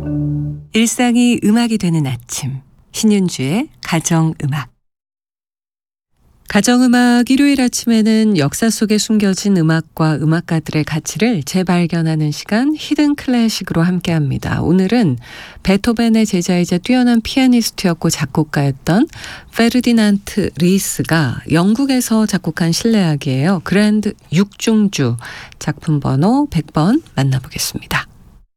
일상이 음악이 되는 아침, 신윤주의 가정음악. 가정음악 일요일 아침에는 역사 속에 숨겨진 음악과 음악가들의 가치를 재발견하는 시간 히든 클래식으로 함께합니다. 오늘은 베토벤의 제자이자 뛰어난 피아니스트였고 작곡가였던 페르디난트 리스가 영국에서 작곡한 실내악이에요. 그랜드 육중주 작품 번호 100번 만나보겠습니다.